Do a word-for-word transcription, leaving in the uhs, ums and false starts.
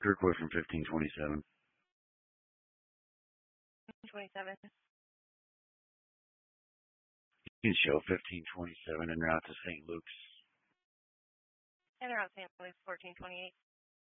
Kirkwood from fifteen twenty-seven. twenty-seven. You can show fifteen twenty-seven en route to Saint Luke's. And around Saint Louis, fourteen twenty-eight.